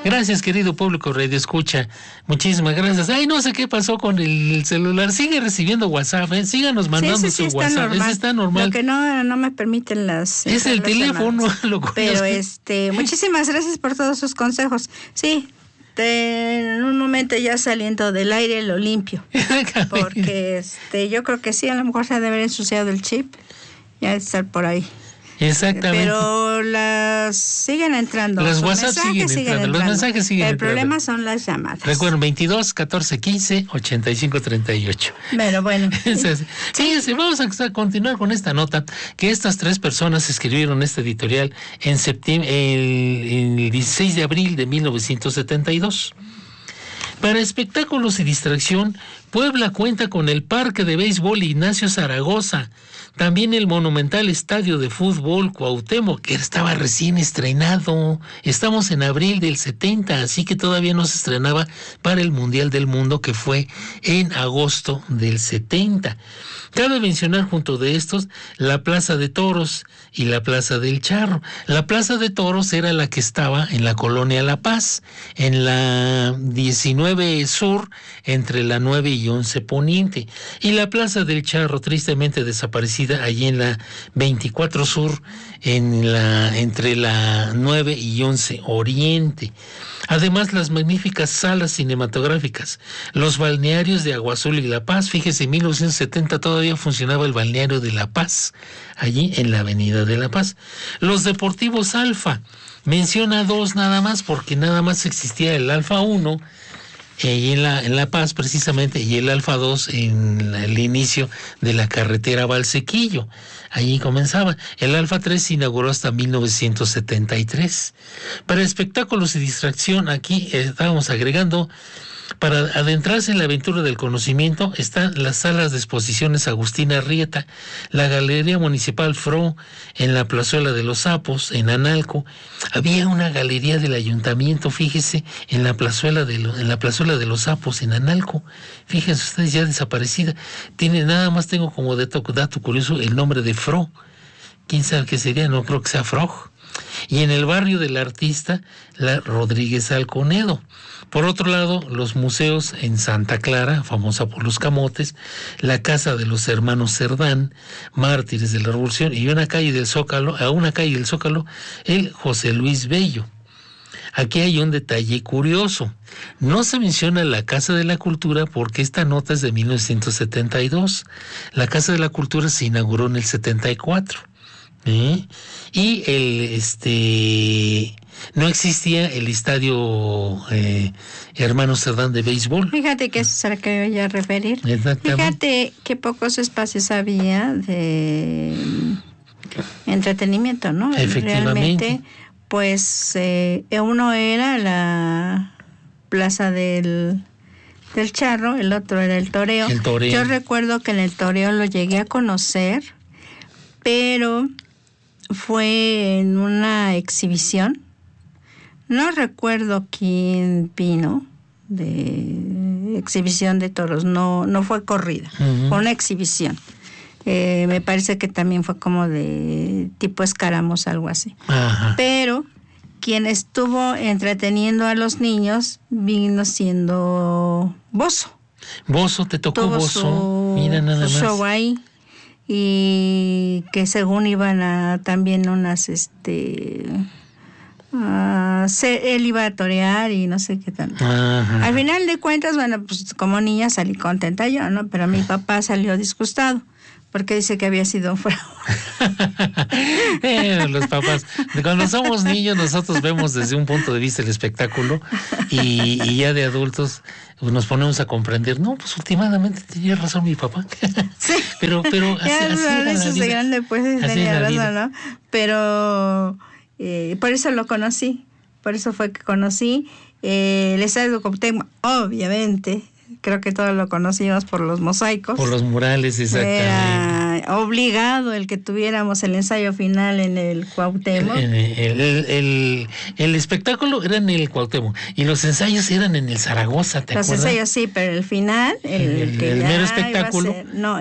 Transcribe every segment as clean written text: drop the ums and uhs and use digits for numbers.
Gracias, querido público Radio Escucha. Muchísimas gracias. Ay, no sé qué pasó con el celular. Sigue recibiendo WhatsApp, ¿eh? Síganos mandando su WhatsApp. Ese está normal. Lo que no me permiten las... Es el teléfono, lo curioso. Pero muchísimas gracias por todos sus consejos. Sí, en un momento ya saliendo del aire lo limpio. Porque yo creo que sí, a lo mejor se ha de haber ensuciado el chip. Ya de estar por ahí. Exactamente. Pero las siguen entrando. Los WhatsApp siguen entrando. Los mensajes siguen entrando. El problema son las llamadas. Recuerden, 22 14 15 85 38. Bueno. Sí, vamos a continuar con esta nota, que estas 3 personas escribieron este editorial en septiembre, el 16 de abril de 1972. Para espectáculos y distracción, Puebla cuenta con el Parque de Béisbol Ignacio Zaragoza, también el monumental Estadio de Fútbol Cuauhtémoc, que estaba recién estrenado. Estamos en abril del 70, así que todavía no se estrenaba para el Mundial del Mundo, que fue en agosto del 70. Cabe mencionar junto de estos la Plaza de Toros y la Plaza del Charro. La Plaza de Toros era la que estaba en la colonia La Paz, en la 19 Sur, entre la 9 y 11 Poniente. Y la Plaza del Charro, tristemente desaparecida, allí en la 24 Sur, entre la 9 y 11 Oriente. Además, las magníficas salas cinematográficas, los balnearios de Agua Azul y La Paz. Fíjese, en 1970 todavía funcionaba el balneario de La Paz, allí en la avenida de La Paz. Los deportivos Alfa, menciona 2 nada más, porque nada más existía el Alfa 1, y en La Paz precisamente, y el Alfa 2 en el inicio de la carretera Valsequillo. Allí comenzaba. El Alfa 3 se inauguró hasta 1973. Para espectáculos y distracción, aquí estábamos agregando, para adentrarse en la aventura del conocimiento, están las salas de exposiciones Agustina Arrieta, la Galería Municipal FRO en la Plazuela de los Sapos, en Analco. Había una galería del ayuntamiento, fíjese, en la Plazuela de los Sapos, en Analco. Fíjense ustedes, ya desaparecida. Nada más tengo como dato curioso el nombre de FRO. ¿Quién sabe qué sería? No creo que sea FROG. Y en el barrio del artista, la Rodríguez Alconedo. Por otro lado, los museos en Santa Clara, famosa por los camotes, la casa de los hermanos Cerdán, mártires de la Revolución, y a una calle del Zócalo, el José Luis Bello. Aquí hay un detalle curioso. No se menciona la Casa de la Cultura porque esta nota es de 1972. La Casa de la Cultura se inauguró en el 74. Y no existía el estadio Hermanos Cerdán de béisbol. Fíjate que eso es a lo que voy a referir. Fíjate que pocos espacios había de entretenimiento, ¿no? Efectivamente. Realmente, pues uno era la Plaza del Charro, el otro era el Toreo. Yo recuerdo que en el Toreo lo llegué a conocer, pero fue en una exhibición. No recuerdo quién vino de exhibición de toros. No fue corrida, fue una exhibición. Me parece que también fue como de tipo escaramuz, algo así. Ajá. Pero quien estuvo entreteniendo a los niños vino siendo Bozo. Bozo, te tocó Bozo. Mira nada más. Show ahí. Y que según iban a también unas él iba a torear y no sé qué tanto. Ajá. Al final de cuentas, bueno, pues como niña salí contenta yo, ¿no? Pero mi papá salió disgustado porque dice que había sido un fraude. Los papás, cuando somos niños nosotros vemos desde un punto de vista el espectáculo y ya de adultos nos ponemos a comprender, no, pues últimamente tenía razón mi papá. Sí. pero así era la vida. Grande, pues tenía razón, ¿no? Pero por eso lo conocí, por eso fue que conocí el Estadio de Cuauhtémoc, obviamente. Creo que todos lo conocimos por los mosaicos. Por los murales, exactamente. Era obligado el que tuviéramos el ensayo final en el Cuauhtémoc. El espectáculo era en el Cuauhtémoc y los ensayos eran en el Zaragoza, ¿te acuerdas? Los ensayos sí, pero el final, el mero espectáculo.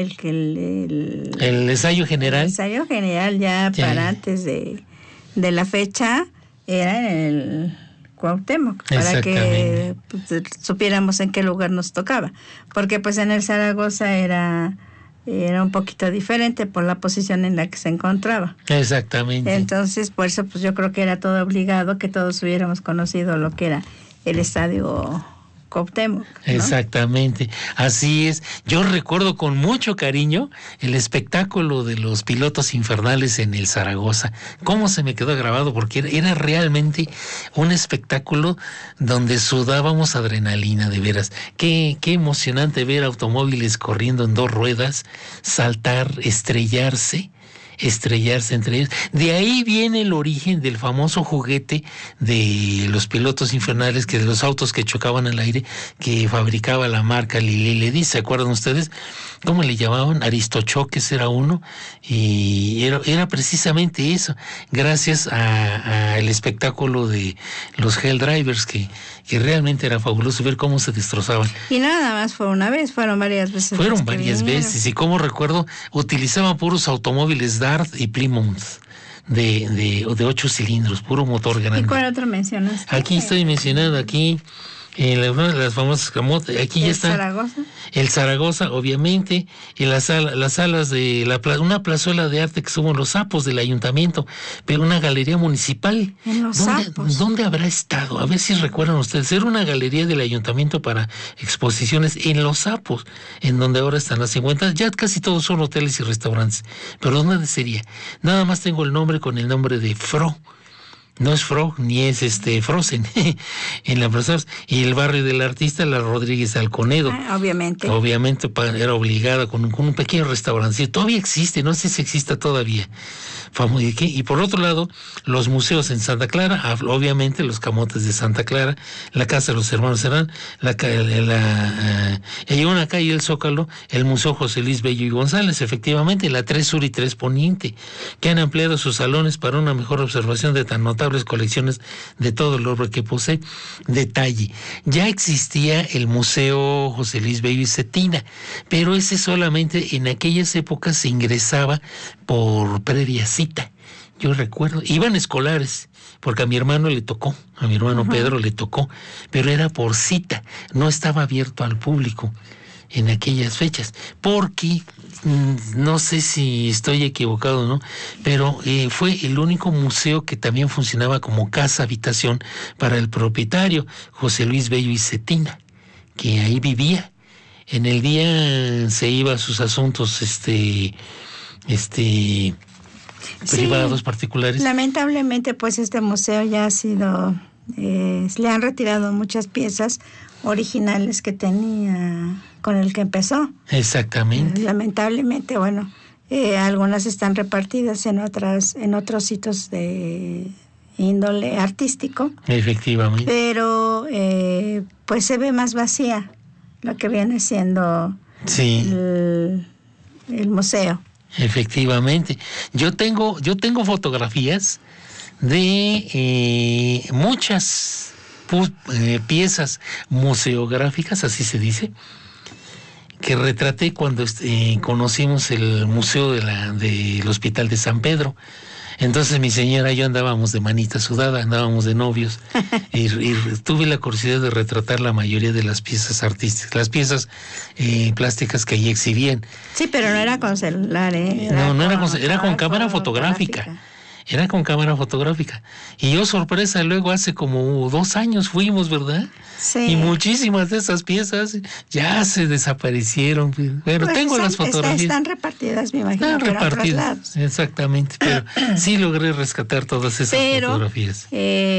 El ensayo general. El ensayo general ya para antes de la fecha era en el Cuauhtémoc, para que pues, supiéramos en qué lugar nos tocaba, porque pues en el Zaragoza era un poquito diferente por la posición en la que se encontraba. Exactamente. Entonces, por eso pues yo creo que era todo obligado que todos hubiéramos conocido lo que era el estadio Cuauhtémoc, ¿no? Exactamente, así es. Yo recuerdo con mucho cariño el espectáculo de los pilotos infernales en el Zaragoza. Cómo se me quedó grabado, porque era realmente un espectáculo donde sudábamos adrenalina, de veras. Qué emocionante ver automóviles corriendo en dos ruedas, saltar, estrellarse entre ellos. De ahí viene el origen del famoso juguete de los pilotos infernales, que de los autos que chocaban al aire, que fabricaba la marca Lilly. ¿Se acuerdan ustedes? ¿Cómo le llamaban? Aristochoques era uno, y era precisamente eso, gracias a el espectáculo de los Hell Drivers, que realmente era fabuloso ver cómo se destrozaban. Y nada más fue una vez, fueron varias veces. Fueron varias veces, y como recuerdo, utilizaban puros automóviles Dart y Plymouth de 8 cilindros, puro motor grande. ¿Y cuál otro mencionas? Aquí estoy mencionando, una de las famosas camotas, aquí ya está. ¿Zaragoza? El Zaragoza, obviamente, y las salas de una plazuela de arte que somos Los Sapos del ayuntamiento, pero una galería municipal. En Los Sapos. ¿Dónde habrá estado? A ver si recuerdan ustedes. Era una galería del ayuntamiento para exposiciones en Los Sapos, en donde ahora están las 50. Ya casi todos son hoteles y restaurantes. Pero ¿dónde sería? Nada más tengo el nombre con el nombre de Fro. No es Frog, ni es Frozen, en la plaza. Y el barrio del artista, la Rodríguez Alconedo. Obviamente. Obviamente era obligada con un pequeño restaurante. Todavía existe, no sé si exista todavía. Y por otro lado, los museos en Santa Clara, obviamente los camotes de Santa Clara, la Casa de los Hermanos Serán, en una calle del Zócalo, el Museo José Luis Bello y González, efectivamente, la 3 Sur y 3 Poniente, que han ampliado sus salones para una mejor observación de tan notables colecciones de todo el orbe que posee. Detalle, ya existía el Museo José Luis Bello y Cetina, pero ese solamente en aquellas épocas se ingresaba por previa cita. Yo recuerdo, iban escolares, porque a mi hermano le tocó, a mi hermano Pedro le tocó, pero era por cita, no estaba abierto al público en aquellas fechas, porque no sé si estoy equivocado o no, pero fue el único museo que también funcionaba como casa habitación para el propietario, José Luis Bello y Cetina, que ahí vivía. En el día se iba a sus asuntos privados, particulares. Lamentablemente, pues este museo ya ha sido, le han retirado muchas piezas originales que tenía con el que empezó. Exactamente. Lamentablemente, bueno, algunas están repartidas en otros sitios de índole artístico. Efectivamente. Pero pues se ve más vacía lo que viene siendo el museo. Efectivamente. Yo tengo fotografías de muchas piezas museográficas, así se dice, que retraté cuando conocimos el museo del Hospital de San Pedro. Entonces mi señora y yo andábamos de manita sudada, andábamos de novios y tuve la curiosidad de retratar la mayoría de las piezas artísticas, las piezas plásticas que allí exhibían. Sí, pero no era con celular, Era con cámara fotográfica. Era con cámara fotográfica. Y yo, sorpresa, luego hace como 2 años fuimos, ¿verdad? Sí. Y muchísimas de esas piezas ya se desaparecieron. Pero pues tengo las fotografías. Están repartidas, me imagino. Están repartidas, exactamente. Pero sí logré rescatar todas esas fotografías.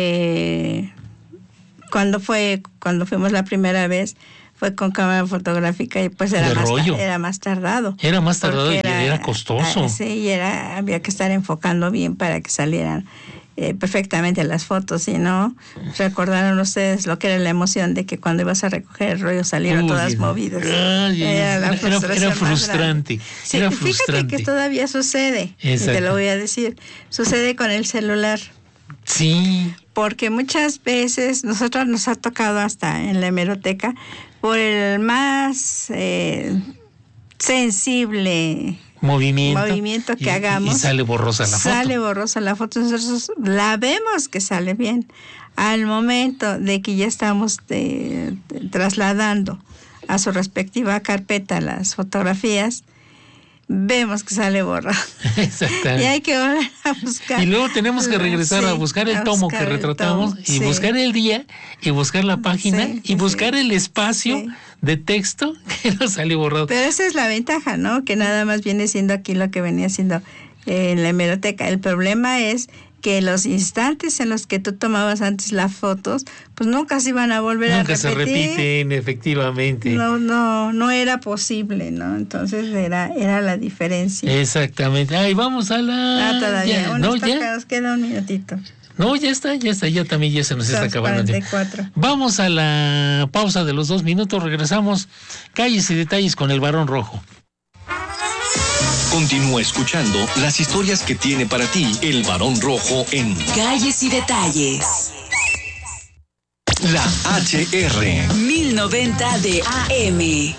Cuando fuimos la primera vez, fue con cámara fotográfica y pues era más tardado. Era más tardado y era costoso. Sí, y había que estar enfocando bien para que salieran perfectamente las fotos. Si no, recordaron ustedes lo que era la emoción de que cuando ibas a recoger el rollo salieron todas movidas. Era frustrante. Sí, era fíjate frustrante. que todavía sucede. Y te lo voy a decir. Sucede con el celular. Sí. Porque muchas veces nosotros nos ha tocado hasta en la hemeroteca por el más sensible movimiento que hagamos. Y sale borrosa la foto. Sale borrosa la foto. Nosotros la vemos que sale bien. Al momento de que ya estamos trasladando a su respectiva carpeta las fotografías, vemos que sale borrado. Exactamente. Y hay que volver a buscar. Y luego tenemos que regresar a buscar el tomo que retratamos, y buscar el día, y buscar la página, y buscar el espacio de texto que nos sale borrado. Pero esa es la ventaja, ¿no? Que nada más viene siendo aquí lo que venía siendo en la hemeroteca. El problema es que los instantes en los que tú tomabas antes las fotos, pues nunca se iban a volver a repetir. Nunca se repiten, efectivamente. No era posible, ¿no? Entonces era la diferencia. Exactamente. Ay, vamos a la... todavía. Nos queda un minutito. No, ya está, ya también ya se nos está acabando. 44. Vamos a la pausa de los 2 minutos, regresamos. Calles y detalles con el Barón Rojo. Continúa escuchando las historias que tiene para ti el Barón Rojo en Calles y Detalles. La HR 1090 de AM.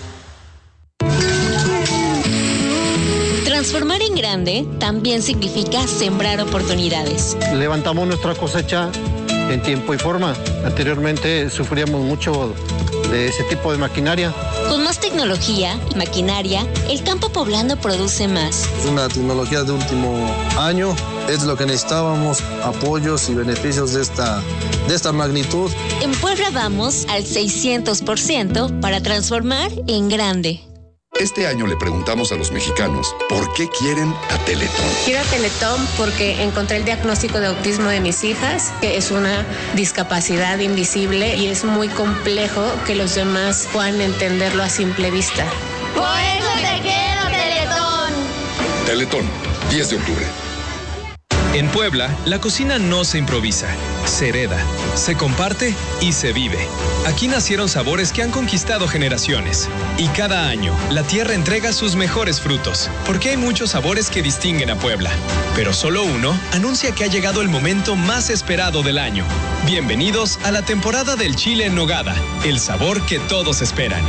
Transformar en grande también significa sembrar oportunidades. Levantamos nuestra cosecha en tiempo y forma. Anteriormente sufríamos mucho de ese tipo de maquinaria. Con más tecnología y maquinaria, el campo poblano produce más. Es una tecnología de último año, es lo que necesitábamos, apoyos y beneficios de esta magnitud. En Puebla vamos al 600% para transformar en grande. Este año le preguntamos a los mexicanos por qué quieren a Teletón. Quiero a Teletón porque encontré el diagnóstico de autismo de mis hijas, que es una discapacidad invisible y es muy complejo que los demás puedan entenderlo a simple vista. Por eso te quiero, Teletón. Teletón, 10 de octubre. En Puebla, la cocina no se improvisa, se hereda, se comparte y se vive. Aquí nacieron sabores que han conquistado generaciones. Y cada año, la tierra entrega sus mejores frutos, porque hay muchos sabores que distinguen a Puebla. Pero solo uno anuncia que ha llegado el momento más esperado del año. Bienvenidos a la temporada del chile en nogada, el sabor que todos esperan.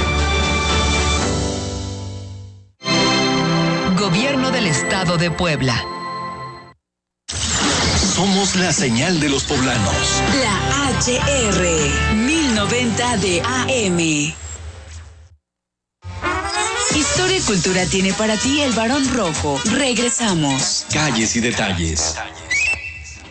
Gobierno del Estado de Puebla. Somos la señal de los poblanos. La HR 1090 de AM. Historia y cultura tiene para ti el Barón Rojo. Regresamos. Calles y detalles.